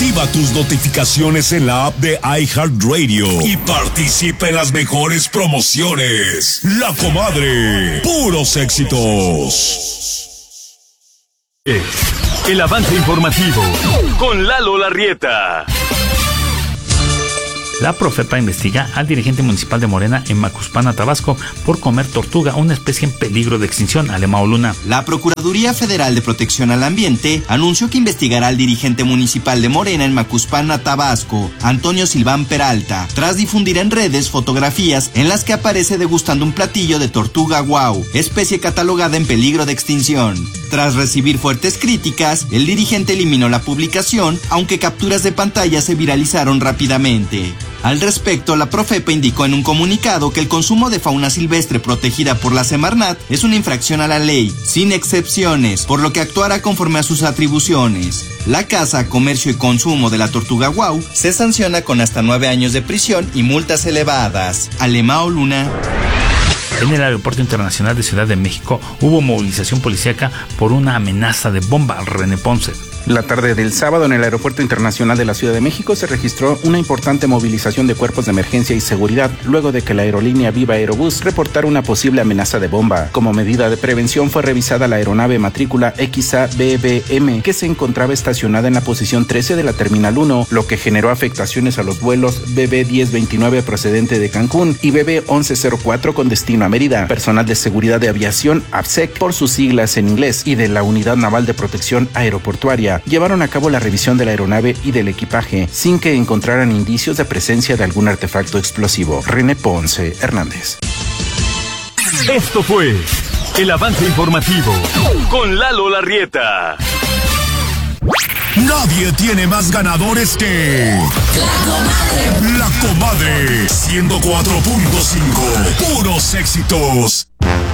Activa tus notificaciones en la app de iHeartRadio y participa en las mejores promociones. La Comadre, puros éxitos. El avance informativo con Lalo Larrieta. La Profepa investiga al dirigente municipal de Morena en Macuspana, Tabasco, por comer tortuga, una especie en peligro de extinción. Alemao Luna. La Procuraduría Federal de Protección al Ambiente anunció que investigará al dirigente municipal de Morena en Macuspana, Tabasco, Antonio Silván Peralta, tras difundir en redes fotografías en las que aparece degustando un platillo de tortuga guau, especie catalogada en peligro de extinción. Tras recibir fuertes críticas, el dirigente eliminó la publicación, aunque capturas de pantalla se viralizaron rápidamente. Al respecto, la Profepa indicó en un comunicado que el consumo de fauna silvestre protegida por la Semarnat es una infracción a la ley, sin excepciones, por lo que actuará conforme a sus atribuciones. La caza, comercio y consumo de la tortuga guau se sanciona con hasta 9 años de prisión y multas elevadas. Alemao Luna. En el Aeropuerto Internacional de Ciudad de México hubo movilización policíaca por una amenaza de bomba. René Ponce. La tarde del sábado en el Aeropuerto Internacional de la Ciudad de México se registró una importante movilización de cuerpos de emergencia y seguridad luego de que la aerolínea Viva Aerobús reportara una posible amenaza de bomba. Como medida de prevención fue revisada la aeronave matrícula XA-BBM que se encontraba estacionada en la posición 13 de la Terminal 1, lo que generó afectaciones a los vuelos BB1029 procedente de Cancún y BB1104 con destino a Mérida. Personal de seguridad de aviación, ABSEC por sus siglas en inglés, y de la Unidad Naval de Protección Aeroportuaria llevaron a cabo la revisión de la aeronave y del equipaje sin que encontraran indicios de presencia de algún artefacto explosivo. René Ponce Hernández. Esto fue el avance informativo con Lalo Larrieta. Nadie tiene más ganadores que La Comadre 104.5. Puros éxitos.